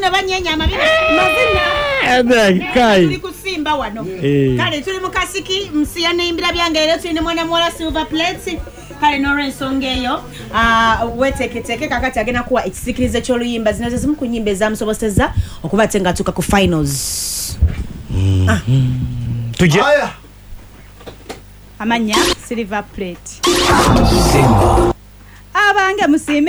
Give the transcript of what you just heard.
ne banyenya amabina kai tuli kusimba wano kale tuli mukasiki msiya ne imbira byange era tuli ne mwana mwala silver plates kale no ensonga eyo weteketeke kakati agena kuwa ekisikirize ky'oluyimba zinazo zimu ku nyimba ezamusobozesa okuba tengatuuka ku finals tuje amanya silver plate abange musime